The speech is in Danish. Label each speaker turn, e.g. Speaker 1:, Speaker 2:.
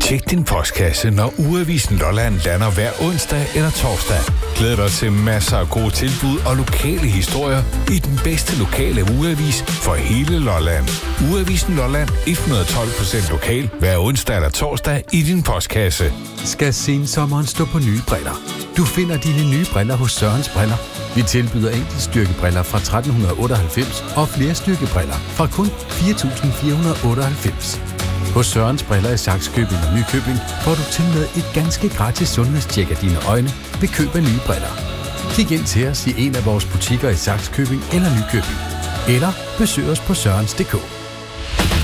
Speaker 1: Tjek din postkasse, når Ugeavisen Lolland lander hver onsdag eller torsdag. Glæd dig til masser af gode tilbud og lokale historier i den bedste lokale ugeavis for hele Lolland. Ugeavisen Lolland 112% lokal hver onsdag eller torsdag i din postkasse.
Speaker 2: Skal sensommeren stå på nye briller? Du finder dine nye briller hos Sørens Briller. Vi tilbyder enkeltstyrkebriller fra 1398 og flere styrkebriller fra kun 4.498. Hos Sørens Briller i Sakskøbing og Nykøbing får du til med et ganske gratis sundhedstjek af dine øjne ved køb af nye briller. Kig ind til os i en af vores butikker i Sakskøbing eller Nykøbing. Eller besøg os på sørens.dk.